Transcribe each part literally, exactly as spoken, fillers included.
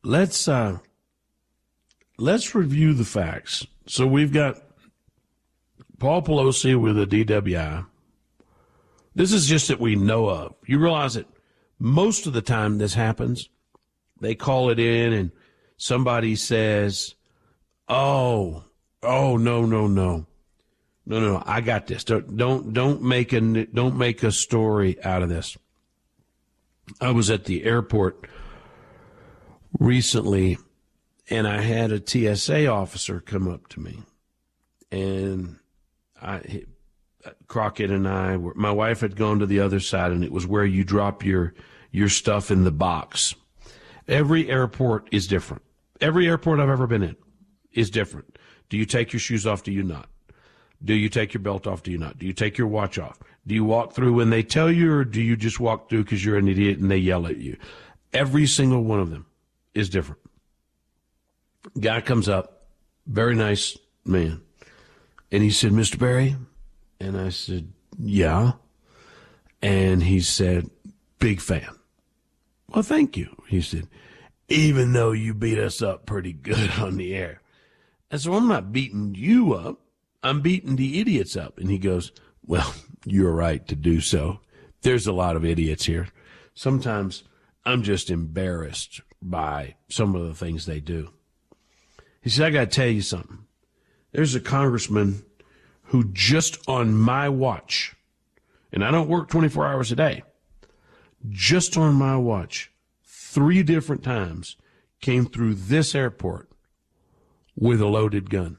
let's uh, let's review the facts. So we've got Paul Pelosi with a D W I. This is just that we know of. You realize that most of the time this happens, they call it in and somebody says, oh, oh, no, no, no. No, no, no, I got this. Don't, don't, don't make a, don't make a story out of this. I was at the airport recently, and I had a T S A officer come up to me, and I, Crockett and I, were, my wife had gone to the other side, and it was where you drop your your stuff in the box. Every airport is different. Every airport I've ever been in is different. Do you take your shoes off? Do you not? Do you take your belt off? Do you not? Do you take your watch off? Do you walk through when they tell you, or do you just walk through because you're an idiot and they yell at you? Every single one of them is different. Guy comes up, very nice man, and he said, Mister Berry? And I said, yeah. And he said, big fan. Well, thank you. He said, even though you beat us up pretty good on the air. And so I'm not beating you up. I'm beating the idiots up. And he goes, well, you're right to do so. There's a lot of idiots here. Sometimes I'm just embarrassed by some of the things they do. He said, I got to tell you something. There's a congressman who just on my watch, and I don't work twenty-four hours a day, just on my watch, three different times came through this airport with a loaded gun.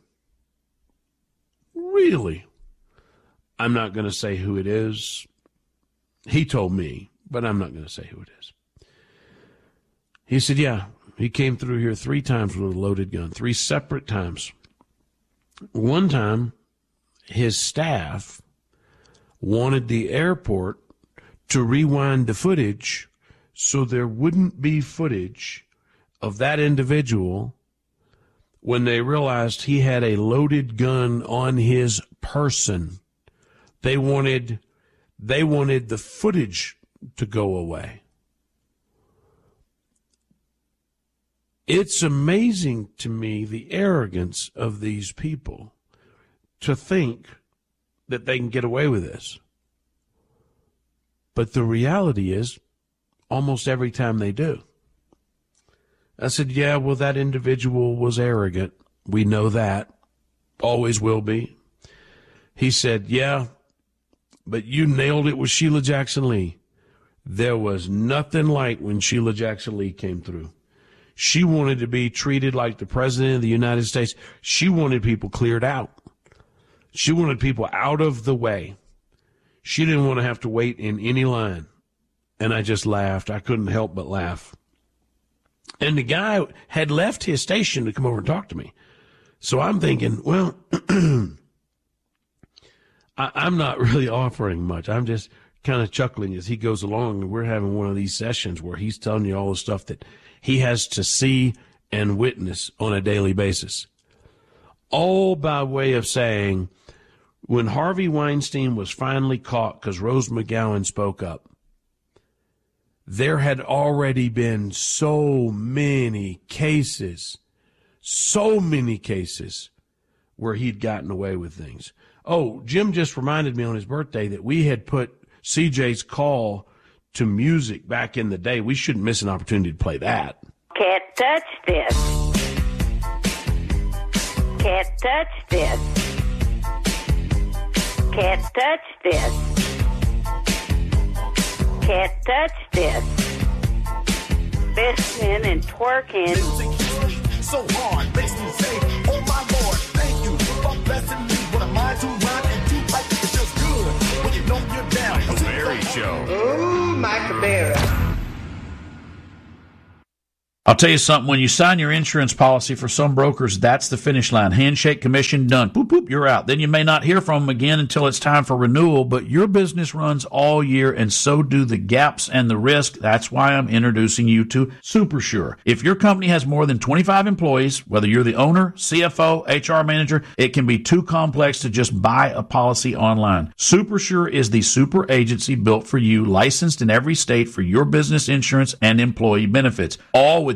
Really? I'm not going to say who it is. He told me, but I'm not going to say who it is. He said, yeah, he came through here three times with a loaded gun, three separate times. One time, his staff wanted the airport to rewind the footage so there wouldn't be footage of that individual when they realized he had a loaded gun on his person. They wanted, they wanted the footage to go away. It's amazing to me the arrogance of these people to think that they can get away with this. But the reality is, almost every time they do. I said, yeah, well, that individual was arrogant. We know that. Always will be. He said, yeah, but you nailed it with Sheila Jackson Lee. There was nothing like when Sheila Jackson Lee came through. She wanted to be treated like the President of the United States. She wanted people cleared out. She wanted people out of the way. She didn't want to have to wait in any line. And I just laughed. I couldn't help but laugh. And the guy had left his station to come over and talk to me. So I'm thinking, well, I, I'm not really offering much. I'm just kind of chuckling as he goes along. And we're having one of these sessions where he's telling you all the stuff that he has to see and witness on a daily basis. All by way of saying, when Harvey Weinstein was finally caught because Rose McGowan spoke up, there had already been so many cases, so many cases where he'd gotten away with things. Oh, Jim just reminded me on his birthday that we had put C J's call to music back in the day. We shouldn't miss an opportunity to play that. Can't touch this. Can't touch this. Can't touch this. Can't touch this. Listening and twerking. So hard, makes me say, oh my Lord, thank you for blessing me with a mind to rhyme and to like it feels good when you know you're down. Michael Berry Show. Oh, Michael Berry. I'll tell you something, when you sign your insurance policy for some brokers, that's the finish line. Handshake, commission, done. Boop, boop, you're out. Then you may not hear from them again until it's time for renewal, but your business runs all year, and so do the gaps and the risk. That's why I'm introducing you to SuperSure. If your company has more than twenty-five employees, whether you're the owner, C F O, H R manager, it can be too complex to just buy a policy online. SuperSure is the super agency built for you, licensed in every state for your business insurance and employee benefits, all with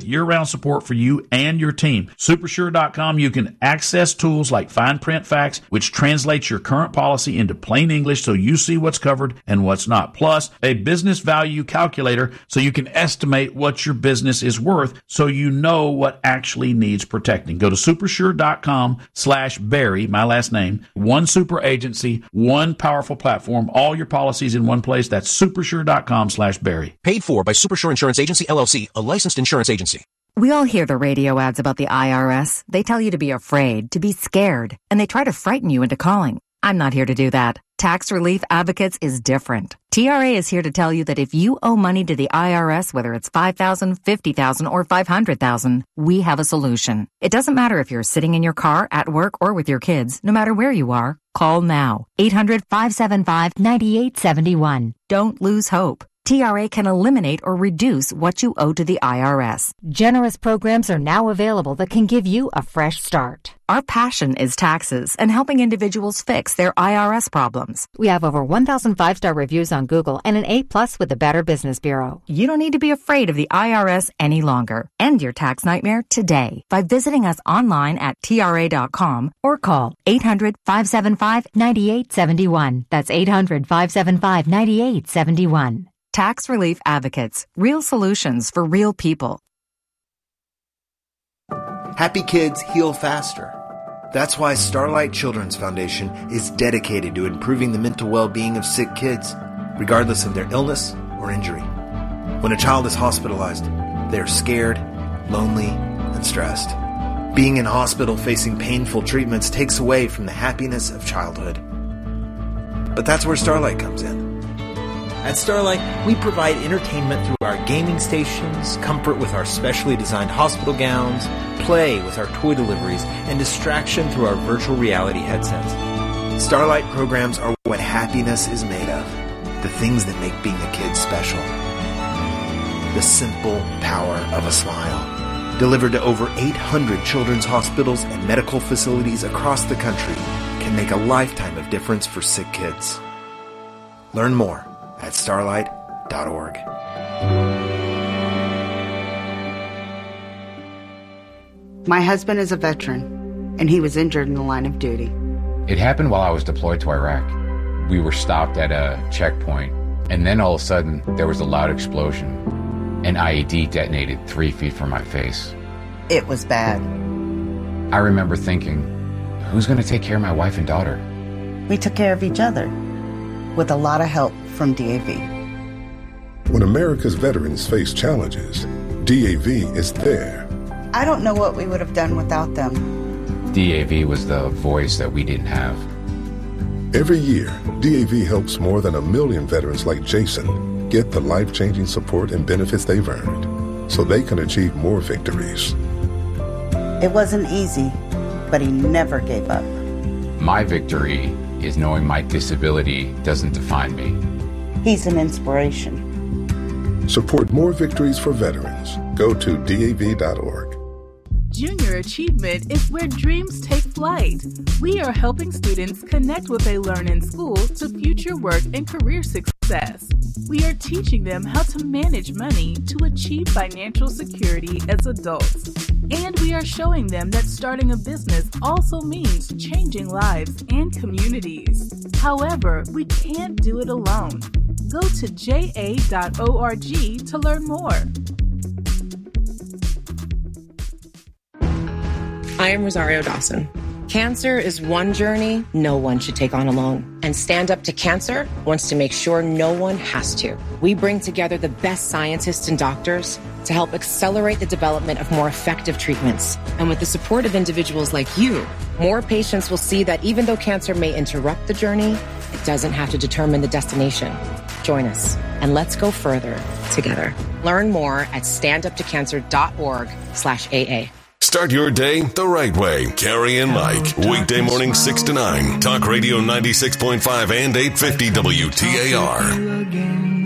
with year-round support for you and your team. Supersure dot com, you can access tools like fine print facts, which translates your current policy into plain English so you see what's covered and what's not. Plus, a business value calculator so you can estimate what your business is worth so you know what actually needs protecting. Go to supersure dot com slash Barry, my last name, one super agency, one powerful platform, all your policies in one place. That's supersure dot com slash Barry. Paid for by Supersure Insurance Agency, L L C, a licensed insurance agency. We all hear the radio ads about the I R S. They tell you to be afraid, to be scared, and they try to frighten you into calling. I'm not here to do that. Tax Relief Advocates is different. T R A is here to tell you that if you owe money to the I R S, whether it's five thousand dollars, fifty thousand dollars, or five hundred thousand dollars, we have a solution. It doesn't matter if you're sitting in your car, at work, or with your kids. No matter where you are, call now. eight hundred, five seven five, nine eight seven one. Don't lose hope. T R A can eliminate or reduce what you owe to the I R S. Generous programs are now available that can give you a fresh start. Our passion is taxes and helping individuals fix their I R S problems. We have over one thousand five-star reviews on Google and an A plus with the Better Business Bureau. You don't need to be afraid of the I R S any longer. End your tax nightmare today by visiting us online at T R A dot com or call eight hundred, five seven five, nine eight seven one. That's eight hundred, five seven five, nine eight seven one. Tax Relief Advocates. Real solutions for real people. Happy kids heal faster. That's why Starlight Children's Foundation is dedicated to improving the mental well-being of sick kids, regardless of their illness or injury. When a child is hospitalized, they are scared, lonely, and stressed. Being in hospital facing painful treatments takes away from the happiness of childhood. But that's where Starlight comes in. At Starlight, we provide entertainment through our gaming stations, comfort with our specially designed hospital gowns, play with our toy deliveries, and distraction through our virtual reality headsets. Starlight programs are what happiness is made of, the things that make being a kid special. The simple power of a smile. Delivered to over eight hundred children's hospitals and medical facilities across the country, can make a lifetime of difference for sick kids. Learn more at starlight dot org. My husband is a veteran, and he was injured in the line of duty. It happened while I was deployed to Iraq. We were stopped at a checkpoint, and then all of a sudden, there was a loud explosion. An I E D detonated three feet from my face. It was bad. I remember thinking, who's going to take care of my wife and daughter? We took care of each other, with a lot of help from D A V. When America's veterans face challenges, D A V is there. I don't know what we would have done without them. D A V was the voice that we didn't have. Every year, D A V helps more than a million veterans like Jason get the life-changing support and benefits they've earned so they can achieve more victories. It wasn't easy, but he never gave up. My victory is knowing my disability doesn't define me. He's an inspiration. Support more victories for veterans. Go to D A V dot org. Junior Achievement is where dreams take flight. We are helping students connect what they learn in school to future work and career success. We are teaching them how to manage money to achieve financial security as adults. And we are showing them that starting a business also means changing lives and communities. However, we can't do it alone. Go to J A dot org to learn more. I am Rosario Dawson. Cancer is one journey no one should take on alone. And Stand Up to Cancer wants to make sure no one has to. We bring together the best scientists and doctors to help accelerate the development of more effective treatments. And with the support of individuals like you, more patients will see that even though cancer may interrupt the journey, it doesn't have to determine the destination. Join us and let's go further together. Learn more at stand up to cancer dot org slash A A. Start your day the right way. Carrie and Mike. Weekday morning six to nine. Talk Radio ninety-six point five and eight fifty W T A R.